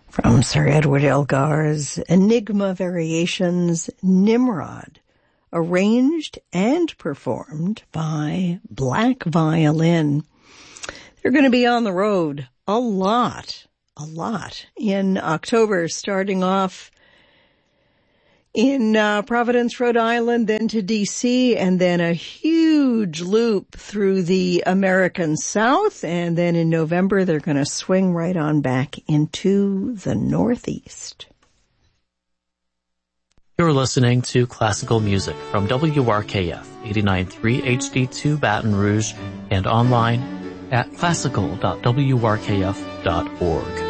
From Sir Edward Elgar's Enigma Variations, Nimrod, arranged and performed by Black Violin. They're going to be on the road a lot in October, starting off in Providence, Rhode Island, then to D.C., and then a huge loop through the American South. And then in November, they're going to swing right on back into the Northeast. You're listening to classical music from WRKF 89.3 HD2 Baton Rouge and online at classical.wrkf.org.